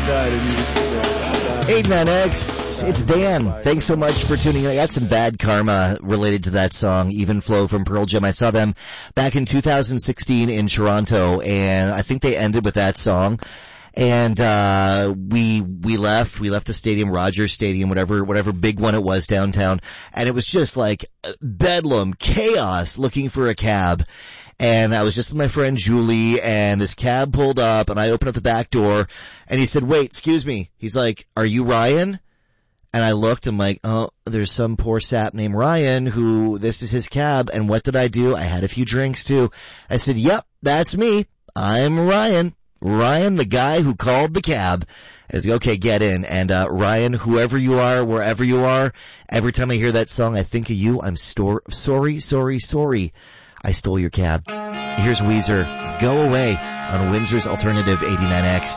89X, it's Dan. Thanks so much for tuning in. I got some bad karma related to that song, Even Flow from Pearl Jam. I saw them back in 2016 in Toronto, and I think they ended with that song. And we left the stadium, Rogers Stadium, whatever big one it was downtown, and it was just like bedlam, chaos, looking for a cab. And I was just with my friend Julie, and this cab pulled up, and I opened up the back door, and he said, "Wait, excuse me." He's like, "Are you Ryan?" And I looked, I'm like, oh, there's some poor sap named Ryan who, this is his cab. And what did I do? I had a few drinks too. I said, "Yep, that's me. I'm Ryan. Ryan, the guy who called the cab." I was like, "Okay, get in." And Ryan, whoever you are, wherever you are, every time I hear that song, I think of you. I'm sorry. I stole your cab. Here's Weezer, Go Away, on Windsor's Alternative 89X.